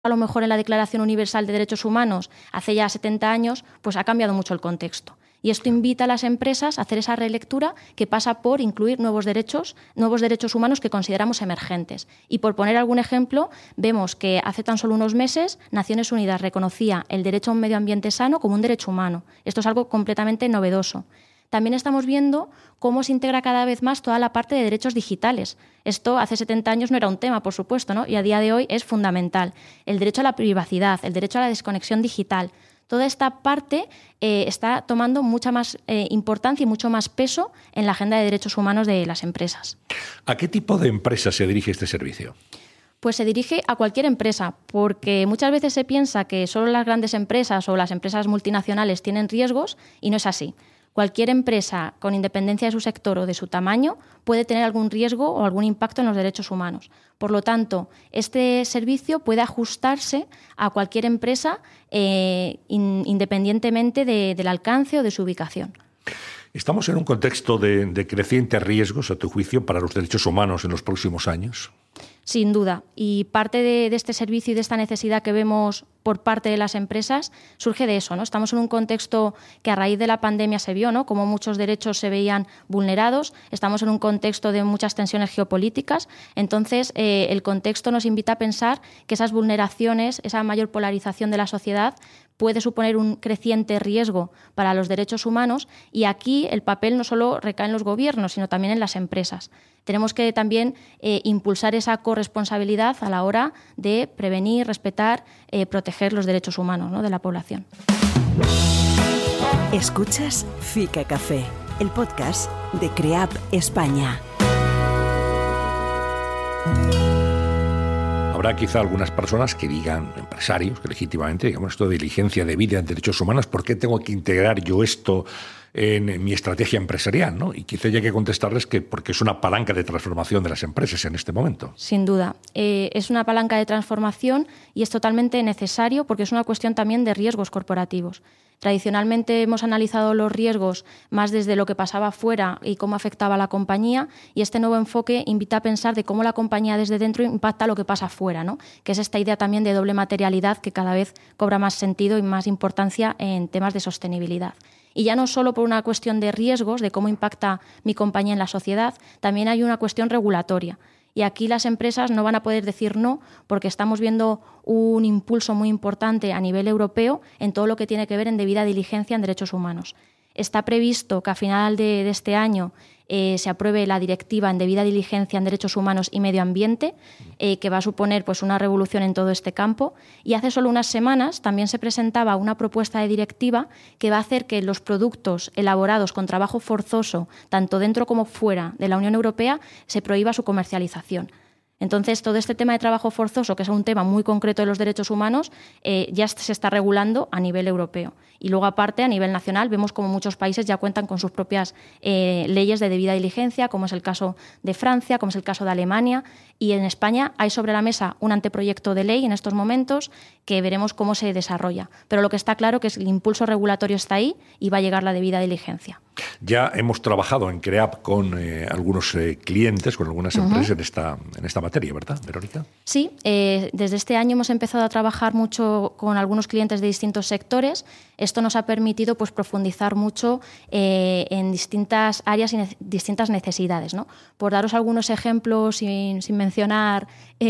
a lo mejor en la Declaración Universal de Derechos Humanos hace ya 70 años, pues ha cambiado mucho el contexto. Y esto invita a las empresas a hacer esa relectura que pasa por incluir nuevos derechos humanos que consideramos emergentes. Y por poner algún ejemplo, vemos que hace tan solo unos meses Naciones Unidas reconocía el derecho a un medio ambiente sano como un derecho humano. Esto es algo completamente novedoso. También estamos viendo cómo se integra cada vez más toda la parte de derechos digitales. Esto hace 70 años no era un tema, por supuesto, ¿no? Y a día de hoy es fundamental. El derecho a la privacidad, el derecho a la desconexión digital. Toda esta parte está tomando mucha más importancia y mucho más peso en la agenda de derechos humanos de las empresas. ¿A qué tipo de empresa se dirige este servicio? Pues se dirige a cualquier empresa, porque muchas veces se piensa que solo las grandes empresas o las empresas multinacionales tienen riesgos y no es así. Cualquier empresa, con independencia de su sector o de su tamaño, puede tener algún riesgo o algún impacto en los derechos humanos. Por lo tanto, este servicio puede ajustarse a cualquier empresa independientemente del alcance o de su ubicación. ¿Estamos en un contexto de crecientes riesgos, a tu juicio, para los derechos humanos en los próximos años? Sin duda. Y parte de este servicio y de esta necesidad que vemos por parte de las empresas surge de eso, ¿no? Estamos en un contexto que a raíz de la pandemia se vio, ¿no?, como muchos derechos se veían vulnerados. Estamos en un contexto de muchas tensiones geopolíticas. Entonces, el contexto nos invita a pensar que esas vulneraciones, esa mayor polarización de la sociedad puede suponer un creciente riesgo para los derechos humanos, y aquí el papel no solo recae en los gobiernos, sino también en las empresas. Tenemos que también impulsar esa corresponsabilidad a la hora de prevenir, respetar, proteger los derechos humanos, ¿no?, de la población. Escuchas Fica Café, el podcast de CREAP España. Habrá quizá algunas personas que digan, empresarios, que legítimamente, digamos, esto de diligencia debida en derechos humanos, ¿por qué tengo que integrar yo esto en mi estrategia empresarial, ¿no? Y quizá haya que contestarles que porque es una palanca de transformación de las empresas en este momento. Sin duda. Es una palanca de transformación y es totalmente necesario porque es una cuestión también de riesgos corporativos. Tradicionalmente hemos analizado los riesgos más desde lo que pasaba fuera y cómo afectaba a la compañía, y este nuevo enfoque invita a pensar de cómo la compañía desde dentro impacta lo que pasa fuera, ¿no?, que es esta idea también de doble materialidad que cada vez cobra más sentido y más importancia en temas de sostenibilidad. Y ya no solo por una cuestión de riesgos, de cómo impacta mi compañía en la sociedad, también hay una cuestión regulatoria. Y aquí las empresas no van a poder decir no, porque estamos viendo un impulso muy importante a nivel europeo en todo lo que tiene que ver en debida diligencia en derechos humanos. Está previsto que a final de este año se apruebe la directiva en debida diligencia en derechos humanos y medio ambiente, que va a suponer pues una revolución en todo este campo. Y hace solo unas semanas también se presentaba una propuesta de directiva que va a hacer que los productos elaborados con trabajo forzoso, tanto dentro como fuera de la Unión Europea, se prohíba su comercialización. Entonces, todo este tema de trabajo forzoso, que es un tema muy concreto de los derechos humanos, ya se está regulando a nivel europeo. Y luego, aparte, a nivel nacional, vemos como muchos países ya cuentan con sus propias leyes de debida diligencia, como es el caso de Francia, como es el caso de Alemania. Y en España hay sobre la mesa un anteproyecto de ley en estos momentos que veremos cómo se desarrolla. Pero lo que está claro es que el impulso regulatorio está ahí y va a llegar la debida diligencia. Ya hemos trabajado en CREAP con algunos clientes, con algunas empresas en esta materia, ¿verdad, Verónica? Sí, desde este año hemos empezado a trabajar mucho con algunos clientes de distintos sectores. Esto nos ha permitido pues, profundizar mucho en distintas áreas y distintas necesidades, ¿no? Por daros algunos ejemplos sin mencionar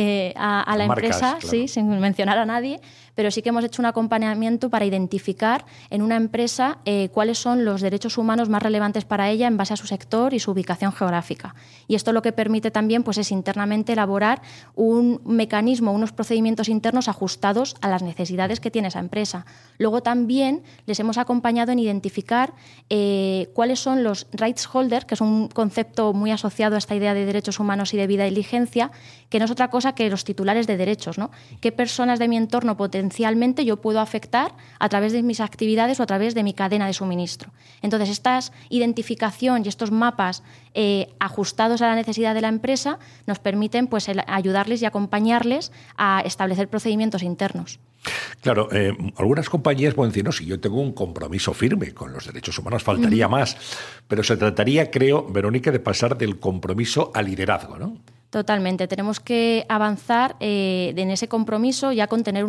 a la marcas, empresa, claro. Sí, sin mencionar a nadie, pero sí que hemos hecho un acompañamiento para identificar en una empresa cuáles son los derechos humanos más relevantes para ella en base a su sector y su ubicación geográfica. Y esto lo que permite también pues, es internamente elaborar un mecanismo, unos procedimientos internos ajustados a las necesidades que tiene esa empresa. Luego también les hemos acompañado en identificar cuáles son los rights holders, que es un concepto muy asociado a esta idea de derechos humanos y debida diligencia, que no es otra cosa que los titulares de derechos, ¿no? ¿Qué personas de mi entorno potencialmente yo puedo afectar a través de mis actividades o a través de mi cadena de suministro? Entonces, esta identificación y estos mapas ajustados a la necesidad de la empresa nos permiten pues, ayudarles y acompañarles a establecer procedimientos internos. Claro, algunas compañías pueden decir, no, si yo tengo un compromiso firme con los derechos humanos, faltaría más. Pero se trataría, creo, Verónica, de pasar del compromiso al liderazgo, ¿no? Totalmente. Tenemos que avanzar en ese compromiso ya con tener